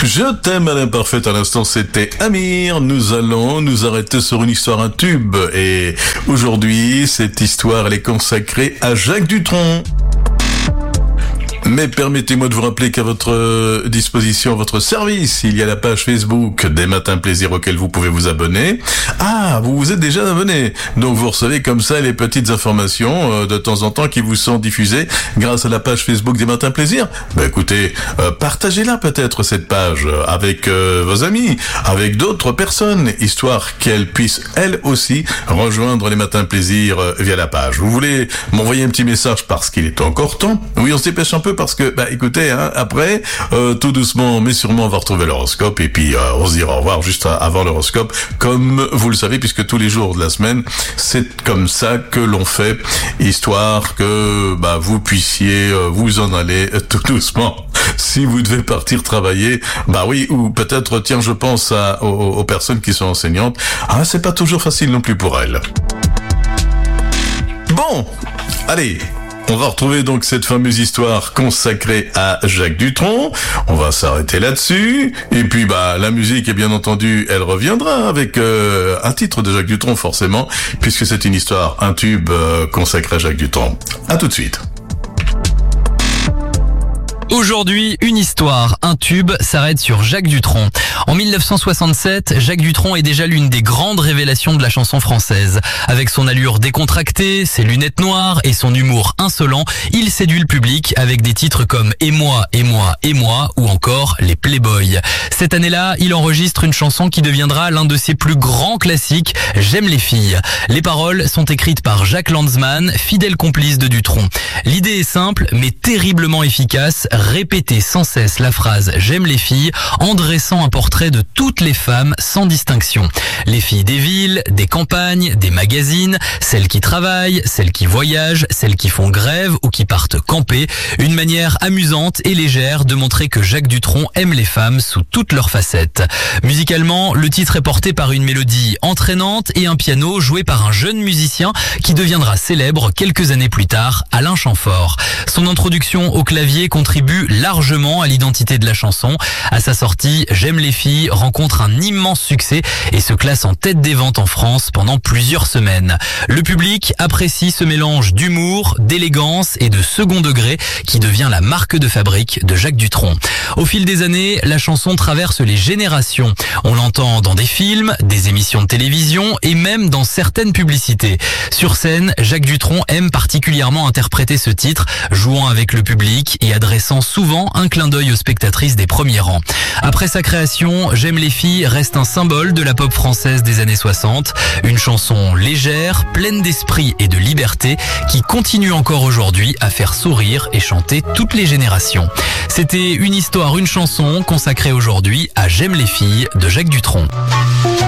Je t'aime à l'imparfait, à l'instant c'était Amir. Nous allons nous arrêter sur une histoire, un tube. Et aujourd'hui, cette histoire, elle est consacrée à Jacques Dutronc. Mais permettez-moi de vous rappeler qu'à votre disposition, à votre service, il y a la page Facebook des Matins Plaisir auquel vous pouvez vous abonner. Ah, vous vous êtes déjà abonné. Donc vous recevez comme ça les petites informations de temps en temps qui vous sont diffusées grâce à la page Facebook des Matins Plaisir. Ben écoutez, partagez-la peut-être cette page avec vos amis, avec d'autres personnes, histoire qu'elles puissent elles aussi rejoindre les Matins Plaisir via la page. Vous voulez m'envoyer un petit message parce qu'il est encore temps? Oui, on se dépêche un peu parce que, écoutez, après, tout doucement, mais sûrement, on va retrouver l'horoscope et puis on se dira au revoir juste avant l'horoscope, comme vous le savez, puisque tous les jours de la semaine, c'est comme ça que l'on fait, histoire que vous puissiez vous en aller tout doucement. Si vous devez partir travailler, oui, ou peut-être, tiens, je pense aux personnes qui sont enseignantes. Ah, c'est pas toujours facile non plus pour elles. Bon, allez. On va retrouver donc cette fameuse histoire consacrée à Jacques Dutronc. On va s'arrêter là-dessus. Et puis la musique, et bien entendu, elle reviendra avec un titre de Jacques Dutronc forcément, puisque c'est une histoire, un tube consacré à Jacques Dutronc. À tout de suite. Aujourd'hui, une histoire, un tube s'arrête sur Jacques Dutronc. En 1967, Jacques Dutronc est déjà l'une des grandes révélations de la chanson française. Avec son allure décontractée, ses lunettes noires et son humour insolent, il séduit le public avec des titres comme « Et moi, et moi, et moi » ou encore « Les Playboys ». Cette année-là, il enregistre une chanson qui deviendra l'un de ses plus grands classiques, « J'aime les filles ». Les paroles sont écrites par Jacques Lanzmann, fidèle complice de Dutronc. L'idée est simple, mais terriblement efficace. Répéter sans cesse la phrase « J'aime les filles » en dressant un portrait de toutes les femmes sans distinction. Les filles des villes, des campagnes, des magazines, celles qui travaillent, celles qui voyagent, celles qui font grève ou qui partent camper. Une manière amusante et légère de montrer que Jacques Dutronc aime les femmes sous toutes leurs facettes. Musicalement, le titre est porté par une mélodie entraînante et un piano joué par un jeune musicien qui deviendra célèbre quelques années plus tard, Alain Chamfort. Son introduction au clavier contribue largement à l'identité de la chanson. À sa sortie, J'aime les filles rencontre un immense succès et se classe en tête des ventes en France pendant plusieurs semaines. Le public apprécie ce mélange d'humour, d'élégance et de second degré qui devient la marque de fabrique de Jacques Dutronc. Au fil des années, la chanson traverse les générations. On l'entend dans des films, des émissions de télévision et même dans certaines publicités. Sur scène, Jacques Dutronc aime particulièrement interpréter ce titre, jouant avec le public et adressant souvent un clin d'œil aux spectatrices des premiers rangs. Après sa création, J'aime les filles reste un symbole de la pop française des années 60, une chanson légère, pleine d'esprit et de liberté qui continue encore aujourd'hui à faire sourire et chanter toutes les générations. C'était une histoire, une chanson consacrée aujourd'hui à J'aime les filles de Jacques Dutronc.